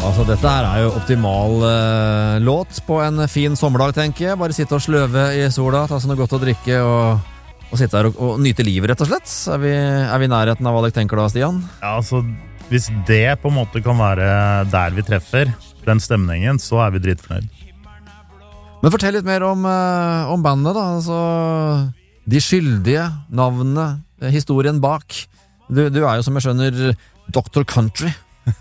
Altså, dette her jo optimal låt på en fin sommerdag, tenker jeg. Bare sitte og sløve i sola, ta seg noe godt å drikke og sitte her og nyte livet, rett og slett. Er vi i nærheten av hva dere tenker da, Stian? Ja, altså, hvis det på en måte kan være der vi treffer den stemningen, så vi dritfornøyd. Men fortell litt mer om bandet da, altså de skyldige navnene, historien bak. Du jo som jeg skjønner Dr. Country.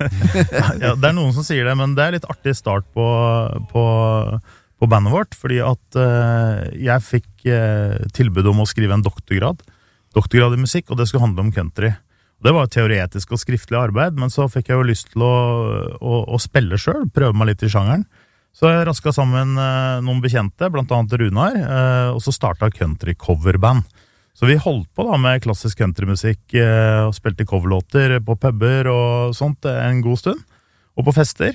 Ja, det noen som sier det, men det litt artig start på bandet vårt, fordi at jeg fikk tilbud om å skrive en doktorgrad i musikk, og det skulle handle om country. Det var teoretisk og skriftlig arbeid, men så fikk jeg jo lyst til å spille selv, prøve meg litt i sjangeren. Så jeg rasket sammen noen bekjente, blant annet Runar, og så startet country coverband. Så vi holdt på da med klassisk countrymusikk og spilte coverlåter på puber og sånt en god stund, og på fester.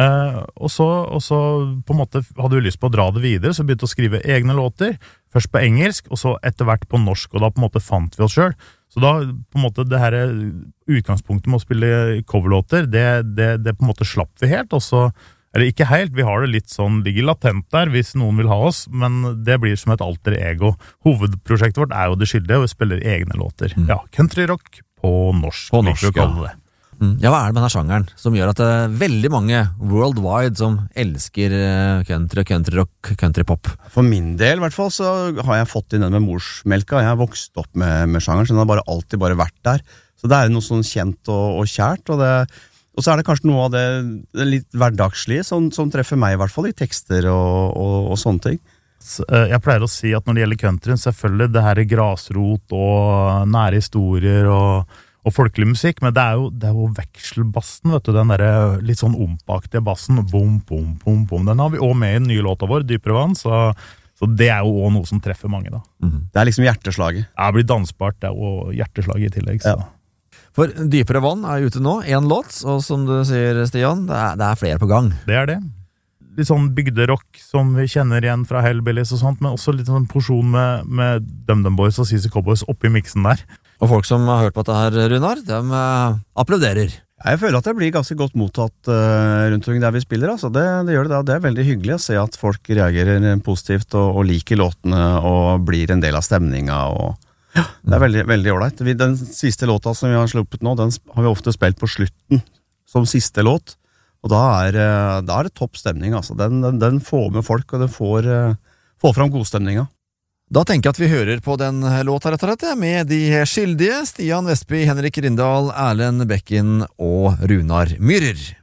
Og så på en måte hadde vi lyst på å dra det videre, så begynte å skrive egne låter, først på engelsk, og så etter hvert på norsk, og da på en måte fant vi oss selv. Så da på en måte det her utgangspunktet med å spille coverlåter, det på en måte slapp vi helt, og så eller ikke helt, vi har det litt sånn, ligger latent der hvis noen vil ha oss, men det blir som et alter ego. Hovedprosjektet vårt jo det skyldige, og vi spiller egne låter. Ja, countryrock på norsk. På norsk, ja. Ja, hva det med denne sjangeren som gjør at det veldig mange worldwide som elsker countryrock, countrypop? For min del i hvert fall så har jeg fått inn den med morsmelka. Jeg har vokst opp med sjangeren, så den har alltid vært der. Så det noe sånn kjent og kjært, og så det kanskje noe av det litt hverdagslige som treffer meg i hvert fall i tekster og sånne ting. Jeg pleier å si at når det gjelder countryen, selvfølgelig det her grasrot og nære historier og folkelig musikk, men det jo vekselbassen, vet du, den der litt sånn ompaktige bassen, bom, bom, bom, bom. Den har vi også med i den nye låta vår, Dypere vann, så det jo også noe som treffer mange da. Det liksom hjerteslaget. Ja, det blir dansbart, det jo hjerteslaget i tillegg, så... Ja. For Dypere vann ute nå, en låt, og som du sier, Stian, det flere på gang. Det det. Litt sånn bygderock som vi kjenner igjen fra Hellbillies og sånt, men også litt sånn porsjon med DumDum Boys og CC Cowboys oppi miksen der. Og folk som har hørt på dette her, Runar, de applauderer. Jeg føler at det blir ganske godt mottatt rundt omkring der vi spiller, altså. Det gjør det da. Det veldig hyggelig å se at folk reagerer positivt og liker låtene og blir en del av stemninga og... Ja, det veldig, veldig ordentlig. Den siste låta som vi har sluppet nå, den har vi ofte spilt på slutten som siste låt, og da det topp stemning, altså. Den får med folk, og den får fram godstemninga. Da tenker jeg at vi hører på den låta rett og slett, med de skyldige, Stian Vestby, Henrik Rindal, Erlend Bekken og Runar Myhrer.